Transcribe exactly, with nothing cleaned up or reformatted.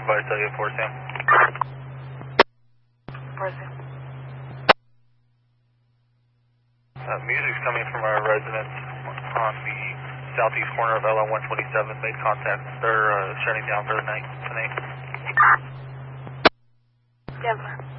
advise tell you four Sam. four Sam. Uh, music's coming from our residents on the southeast corner of L M one twenty-seven. Made contact. They're uh, shutting down for the night tonight. Denver.